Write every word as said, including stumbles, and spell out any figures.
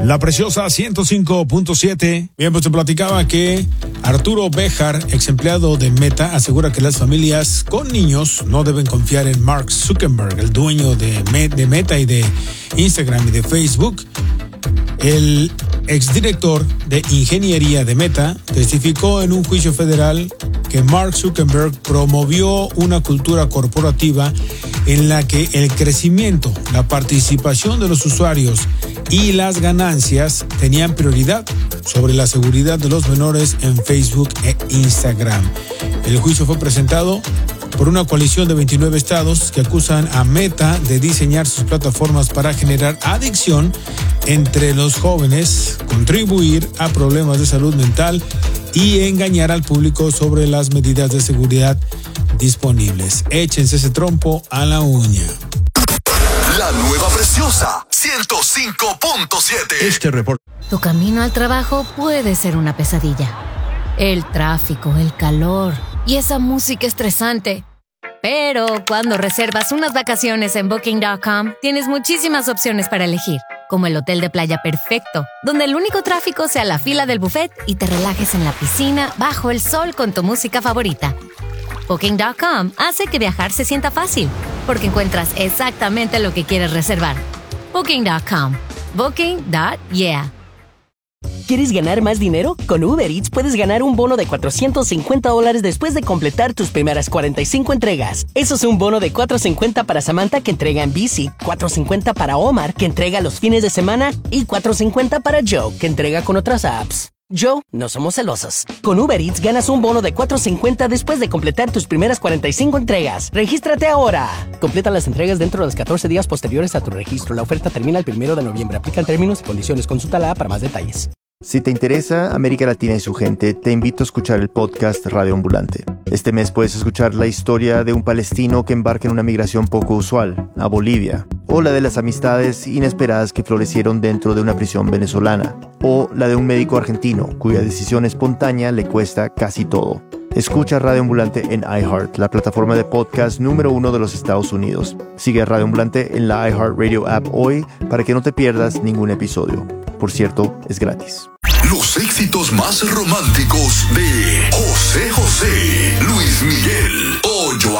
La Preciosa ciento cinco punto siete. Bien, pues te platicaba que Arturo Béjar, ex empleado de Meta, asegura que las familias con niños no deben confiar en Mark Zuckerberg, el dueño de, de Meta y de Instagram y de Facebook. El exdirector de ingeniería de Meta testificó en un juicio federal que Mark Zuckerberg promovió una cultura corporativa en la que el crecimiento, la participación de los usuarios y las ganancias tenían prioridad sobre la seguridad de los menores en Facebook e Instagram. El juicio fue presentado por una coalición de veintinueve estados que acusan a Meta de diseñar sus plataformas para generar adicción entre los jóvenes, contribuir a problemas de salud mental y engañar al público sobre las medidas de seguridad disponibles. Échense ese trompo a la uña. La nueva Preciosa ciento cinco punto siete. Este reporte. Tu camino al trabajo puede ser una pesadilla. El tráfico, el calor y esa música estresante. Pero cuando reservas unas vacaciones en Booking punto com, tienes muchísimas opciones para elegir, como el hotel de playa perfecto, donde el único tráfico sea la fila del buffet y te relajes en la piscina bajo el sol con tu música favorita. Booking punto com hace que viajar se sienta fácil, porque encuentras exactamente lo que quieres reservar. Booking punto com. Booking punto yeah. ¿Quieres ganar más dinero? Con Uber Eats puedes ganar un bono de cuatrocientos cincuenta dólares después de completar tus primeras cuarenta y cinco entregas. Eso es un bono de cuatrocientos cincuenta para Samantha, que entrega en bici, cuatrocientos cincuenta para Omar, que entrega los fines de semana, y cuatrocientos cincuenta para Joe, que entrega con otras apps. Joe, no somos celosos. Con Uber Eats ganas un bono de cuatrocientos cincuenta después de completar tus primeras cuarenta y cinco entregas. ¡Regístrate ahora! Completa las entregas dentro de los catorce días posteriores a tu registro. La oferta termina el primero de noviembre. Aplican términos y condiciones. Consulta la app para más detalles. Si te interesa América Latina y su gente, te invito a escuchar el podcast Radio Ambulante. Este mes puedes escuchar la historia de un palestino que embarca en una migración poco usual, a Bolivia, o la de las amistades inesperadas que florecieron dentro de una prisión venezolana, o la de un médico argentino cuya decisión espontánea le cuesta casi todo. Escucha Radio Ambulante en iHeart, la plataforma de podcast número uno de los Estados Unidos. Sigue a Radio Ambulante en la iHeartRadio app hoy para que no te pierdas ningún episodio. Por cierto, es gratis. Los éxitos más románticos de José José, Luis Miguel o Joan